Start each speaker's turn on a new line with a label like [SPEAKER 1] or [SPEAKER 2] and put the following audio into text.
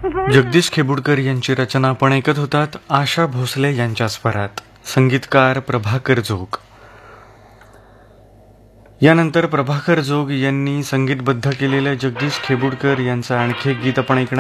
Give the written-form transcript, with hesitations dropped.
[SPEAKER 1] जगदीश खेबुडकर यांची रचना आपण ऐकत होतात आशा भोसले यांच्या स्वरात. संगीतकार प्रभाकर जोग. यानंतर प्रभाकर जोग यांनी संगीतबद्ध केलेलं जगदीश खेबुडकर यांचं आणखी एक गीत आपण ऐकणार